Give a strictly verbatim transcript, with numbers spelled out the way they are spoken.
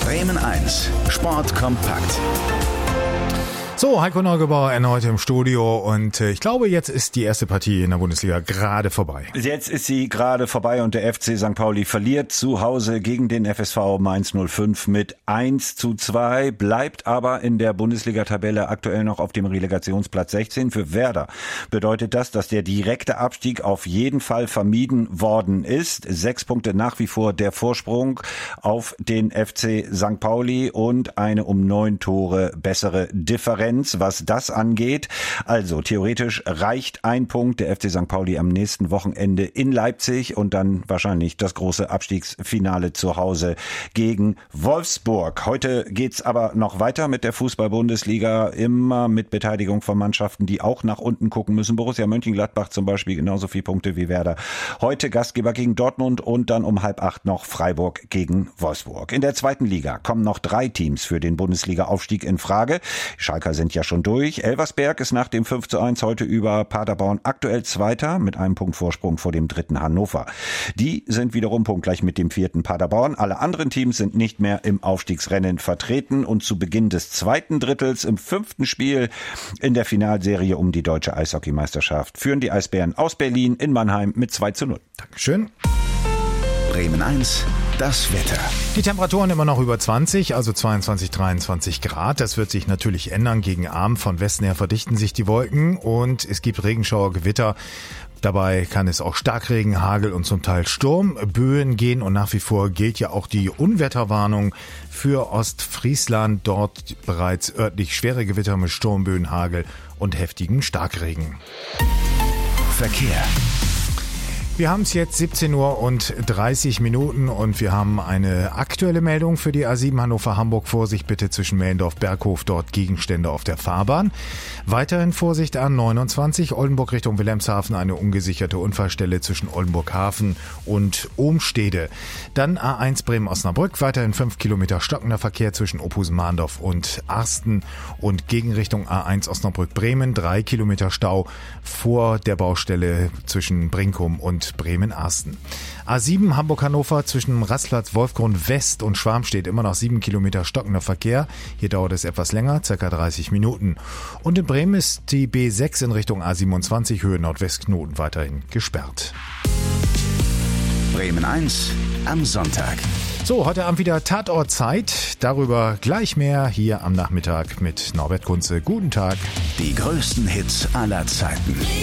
Bremen eins, Sport kompakt. So, Heiko Neugebauer erneut im Studio und äh, ich glaube, jetzt ist die erste Partie in der Bundesliga gerade vorbei. Jetzt ist sie gerade vorbei und der F C Sankt Pauli verliert zu Hause gegen den F S V Mainz null fünf mit eins zu zwei, bleibt aber in der Bundesliga-Tabelle aktuell noch auf dem Relegationsplatz sechzehn. Für Werder bedeutet das, dass der direkte Abstieg auf jeden Fall vermieden worden ist. Sechs Punkte nach wie vor der Vorsprung auf den F C Sankt Pauli und eine um neun Tore bessere Differenz, was das angeht. Also theoretisch reicht ein Punkt. Der F C Sankt Pauli am nächsten Wochenende in Leipzig und dann wahrscheinlich das große Abstiegsfinale zu Hause gegen Wolfsburg. Heute geht's aber noch weiter mit der Fußball-Bundesliga, immer mit Beteiligung von Mannschaften, die auch nach unten gucken müssen. Borussia Mönchengladbach zum Beispiel genauso viele Punkte wie Werder. Heute Gastgeber gegen Dortmund und dann um halb acht noch Freiburg gegen Wolfsburg. In der zweiten Liga kommen noch drei Teams für den Bundesliga-Aufstieg in Frage. Schalker sind ja schon durch. Elversberg ist nach dem fünf zu eins heute über Paderborn aktuell Zweiter mit einem Punkt Vorsprung vor dem dritten Hannover. Die sind wiederum punktgleich mit dem vierten Paderborn. Alle anderen Teams sind nicht mehr im Aufstiegsrennen vertreten und zu Beginn des zweiten Drittels im fünften Spiel in der Finalserie um die deutsche Eishockeymeisterschaft führen die Eisbären aus Berlin in Mannheim mit zwei zu null. Dankeschön. Bremen eins, das Wetter. Die Temperaturen immer noch über zwanzig, also zweiundzwanzig, dreiundzwanzig Grad. Das wird sich natürlich ändern. Gegen Abend von Westen her verdichten sich die Wolken und es gibt Regenschauer, Gewitter. Dabei kann es auch Starkregen, Hagel und zum Teil Sturmböen gehen und nach wie vor gilt ja auch die Unwetterwarnung für Ostfriesland. Dort bereits örtlich schwere Gewitter mit Sturmböen, Hagel und heftigen Starkregen. Verkehr. Wir haben es jetzt siebzehn Uhr und dreißig Minuten und wir haben eine aktuelle Meldung für die A sieben Hannover-Hamburg. Vorsicht bitte zwischen Mellendorf-Berghof, dort Gegenstände auf der Fahrbahn. Weiterhin Vorsicht A neunundzwanzig, Oldenburg Richtung Wilhelmshaven, eine ungesicherte Unfallstelle zwischen Oldenburg-Hafen und Ohmstede. Dann A eins Bremen-Osnabrück, weiterhin fünf Kilometer stockender Verkehr zwischen Ophusen-Mahndorf und Arsten und Gegenrichtung A eins Osnabrück-Bremen, drei Kilometer Stau vor der Baustelle zwischen Brinkum und Bremen-Arsten. A sieben Hamburg-Hannover zwischen Rastplatz Wolfgrund West und Schwarmstedt immer noch sieben Kilometer stockender Verkehr. Hier dauert es etwas länger, circa dreißig Minuten. Und in Bremen ist die B sechs in Richtung A siebenundzwanzig Höhe Nordwestknoten weiterhin gesperrt. Bremen eins am Sonntag. So, heute Abend wieder Tatortzeit. Darüber gleich mehr hier am Nachmittag mit Norbert Kunze. Guten Tag. Die größten Hits aller Zeiten.